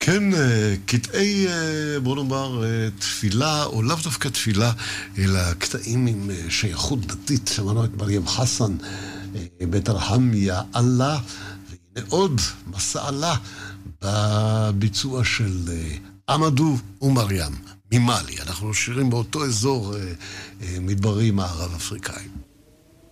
כן, קטעי, בוא נאמר, תפילה, או לאו דווקא תפילה, אלא קטעים עם שייכות דתית. שמענו את מרים חסן, בית הרחם יא אללה, והנה עוד מסע אללה בביצוע של עמדו ומרים ממאלי. אנחנו שירים באותו אזור מדברי מערב אפריקאי.